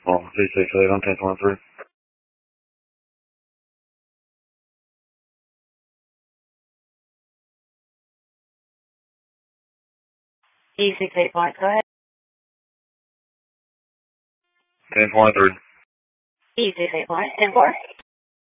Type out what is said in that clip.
Oh, 368 on 1023. E68 point, go ahead. 1023. E68 point, 10-4.